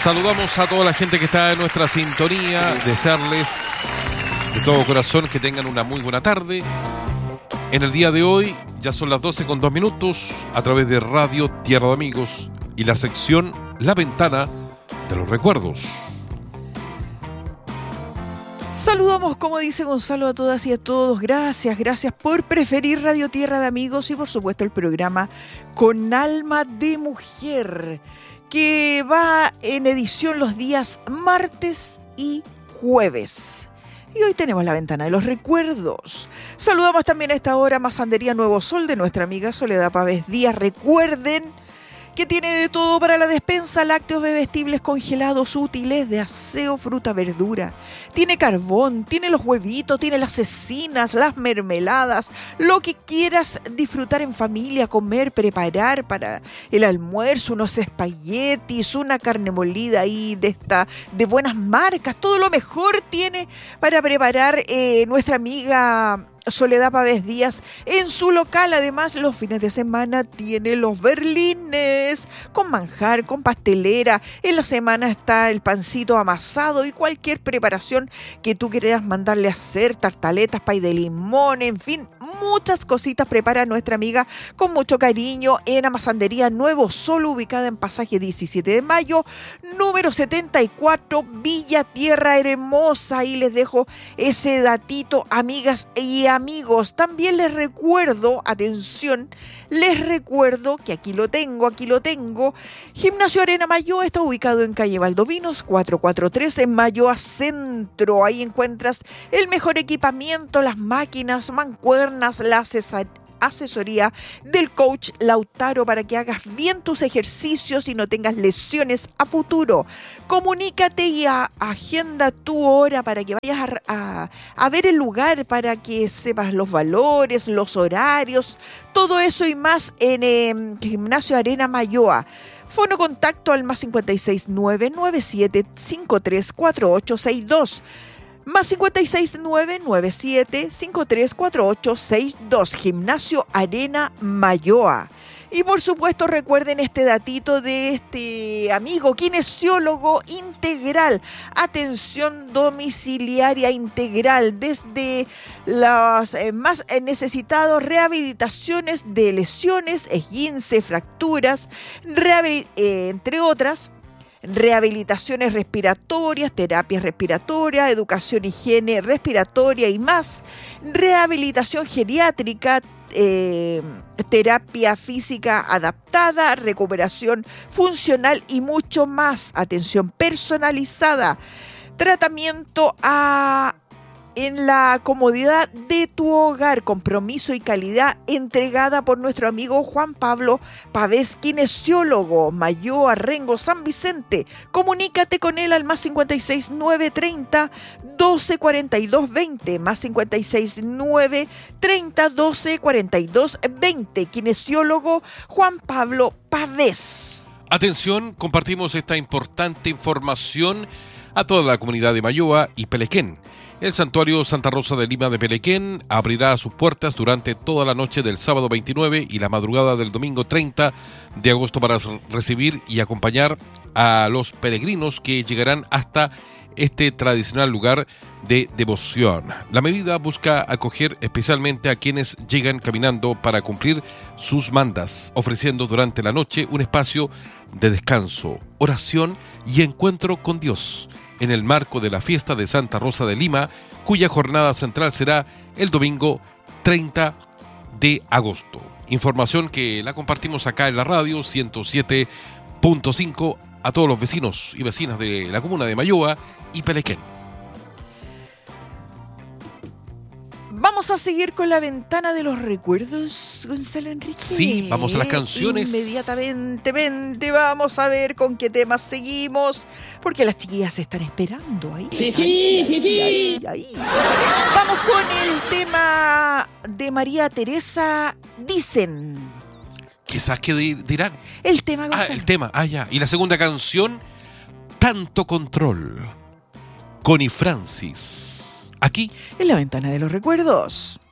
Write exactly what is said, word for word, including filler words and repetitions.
Saludamos a toda la gente que está en nuestra sintonía, desearles de todo corazón que tengan una muy buena tarde. En el día de hoy ya son las doce con dos minutos a través de Radio Tierra de Amigos y la sección La Ventana de los Recuerdos. Saludamos, como dice Gonzalo, a todas y a todos. Gracias, gracias por preferir Radio Tierra de Amigos y por supuesto el programa Con Alma de Mujer, que va en edición los días martes y jueves. Y hoy tenemos la ventana de los recuerdos. Saludamos también a esta hora Masandería Nuevo Sol de nuestra amiga Soledad Pávez Díaz. Recuerden que tiene de todo para la despensa: lácteos bebestibles congelados útiles, de aseo, fruta, verdura. Tiene carbón, tiene los huevitos, tiene las cecinas, las mermeladas, lo que quieras disfrutar en familia, comer, preparar para el almuerzo, unos espaguetis, una carne molida ahí de esta, de buenas marcas. Todo lo mejor tiene para preparar eh, nuestra amiga Soledad Pávez Díaz en su local. Además, los fines de semana tiene los berlines con manjar, con pastelera. En la semana está el pancito amasado y cualquier preparación que tú quieras mandarle a hacer, tartaletas, pay de limón, en fin, muchas cositas prepara nuestra amiga con mucho cariño en Amasandería Nuevo Sol, ubicada en Pasaje diecisiete de mayo, número setenta y cuatro, Villa Tierra Hermosa. Ahí les dejo ese datito, amigas y amigos. También les recuerdo, atención, les recuerdo que aquí lo tengo, aquí lo tengo. Gimnasio Arena Mayoa está ubicado en calle Valdovinos cuatrocientos cuarenta y tres en Mayoa Centro. Ahí encuentras el mejor equipamiento, las máquinas, mancuernas, la asesoría. asesoría del coach Lautaro para que hagas bien tus ejercicios y no tengas lesiones a futuro. Comunícate y a, agenda tu hora para que vayas a, a, a ver el lugar, para que sepas los valores, los horarios, todo eso y más en eh, Gimnasio Arena Mayoa. Fono contacto al más cinco seis nueve nueve siete cinco tres cuatro ocho seis dos. Más cinco seis nueve nueve siete cinco tres cuatro ocho seis dos, Gimnasio Arena Mayoa. Y por supuesto recuerden este datito de este amigo kinesiólogo integral, atención domiciliaria integral, desde los eh, más necesitados, rehabilitaciones de lesiones, esguince, fracturas, rehabil- eh, entre otras. Rehabilitaciones respiratorias, terapias respiratorias, educación, higiene respiratoria y más, rehabilitación geriátrica, eh, terapia física adaptada, recuperación funcional y mucho más. Atención personalizada, tratamiento a... en la comodidad de tu hogar, compromiso y calidad entregada por nuestro amigo Juan Pablo Pávez, kinesiólogo, Mayoa, Rengo, San Vicente. Comunícate con él al más cinco seis nueve treinta doce cuarenta y dos veinte, más cinco seis nueve treinta doce cuarenta y dos veinte, kinesiólogo Juan Pablo Pávez. Atención, compartimos esta importante información a toda la comunidad de Mayoa y Pelequén. El Santuario Santa Rosa de Lima de Pelequén abrirá sus puertas durante toda la noche del sábado veintinueve y la madrugada del domingo treinta de agosto para recibir y acompañar a los peregrinos que llegarán hasta este tradicional lugar de devoción. La medida busca acoger especialmente a quienes llegan caminando para cumplir sus mandas, ofreciendo durante la noche un espacio de descanso, oración y encuentro con Dios, en el marco de la fiesta de Santa Rosa de Lima, cuya jornada central será el domingo treinta de agosto. Información que la compartimos acá en la radio ciento siete punto cinco a todos los vecinos y vecinas de la comuna de Mayoa y Pelequén. Vamos a seguir con la ventana de los recuerdos, Gonzalo Enrique. Sí, vamos a las canciones. Inmediatamente, vente, vamos a ver con qué temas seguimos, porque las chiquillas se están esperando ahí. Sí, sí, sí, sí. Ahí, ahí. Vamos con el tema de María Teresa, Dicen. Quizás que dirán. El tema, Ah, Gonzalo. el tema, ah, ya. Y la segunda canción, Tanto Control, Connie Francis. Aquí En la ventana de los recuerdos.